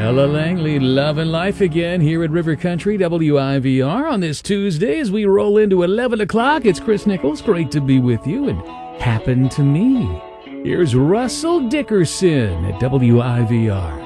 Ella Langley, loving life again here at River Country WIVR on this Tuesday as we roll into 11 o'clock. It's Chris Nichols. Great to be with you and happen to me. Here's Russell Dickerson at WIVR.